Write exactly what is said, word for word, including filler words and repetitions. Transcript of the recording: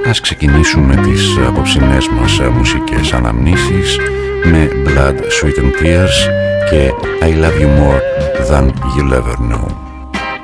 Ας ξεκινήσουμε τις απόψινές μας μουσικές αναμνήσεις με Blood, Sweat and Tears και I Love You More Than You'll Ever Know.